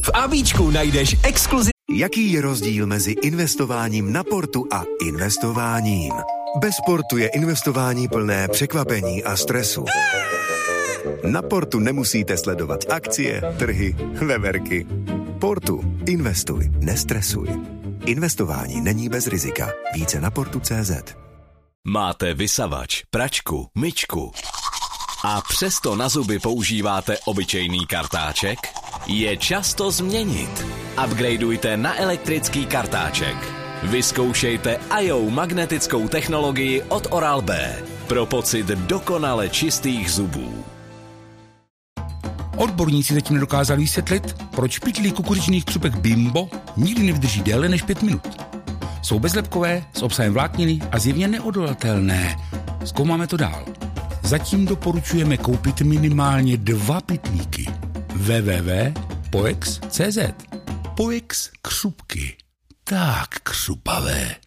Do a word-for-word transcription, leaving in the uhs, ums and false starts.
V ABčku najdeš exkluzivní. Jaký je rozdíl mezi investováním na portu a investováním? Bez portu je investování plné překvapení a stresu. Na portu nemusíte sledovat akcie, trhy, veverky. Portu. Investuj, nestresuj. Investování není bez rizika. Více na portu tečka cé zet. Máte vysavač, pračku, myčku a přesto na zuby používáte obyčejný kartáček? Je čas to změnit. Upgradeujte na elektrický kartáček. Vyzkoušejte í ó magnetickou technologii od Oral-B pro pocit dokonale čistých zubů. Odborníci zatím nedokázali vysvětlit, proč pytlí kukuřičných křupek Bimbo nikdy nevydrží déle než pět minut. Jsou bezlepkové, s obsahem vlákniny a zjevně neodolatelné. Zkoumáme to dál. Zatím doporučujeme koupit minimálně dva pytlíky. w w w tečka poex tečka cé zet. Poex křupky. Tak křupavé.